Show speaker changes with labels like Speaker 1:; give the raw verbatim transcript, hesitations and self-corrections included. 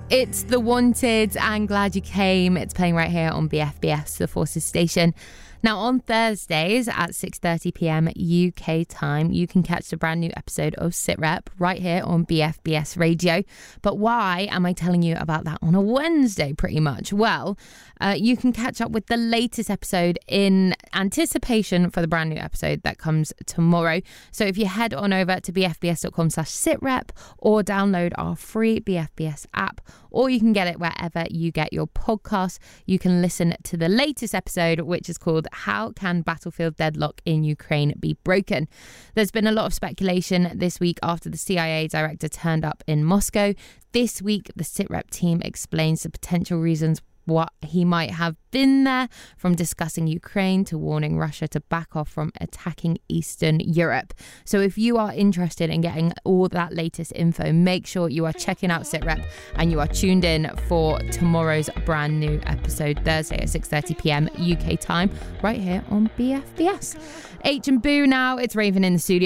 Speaker 1: It's The Wanted and Glad You Came. It's playing right here on B F B S, the Forces station. Now, on Thursdays at six thirty p.m. U K time, you can catch the brand new episode of Sit Rep right here on B F B S Radio. But why am I telling you about that on a Wednesday, pretty much? Well, uh, you can catch up with the latest episode in anticipation for the brand new episode that comes tomorrow. So if you head on over to bfbs.com slash sitrep or download our free B F B S app, or you can get it wherever you get your podcasts, you can listen to the latest episode, which is called How Can Battlefield Deadlock in Ukraine Be Broken? There's been a lot of speculation this week after the C I A director turned up in Moscow. This week, the SitRep team explains the potential reasons what he might have been there, from discussing Ukraine to warning Russia to back off from attacking Eastern Europe. So if you are interested in getting all that latest info, make sure you are checking out SitRep and you are tuned in for tomorrow's brand new episode, Thursday at six thirty p.m. U K time, right here on B F B S. H and Boo now, it's Raven in the studio.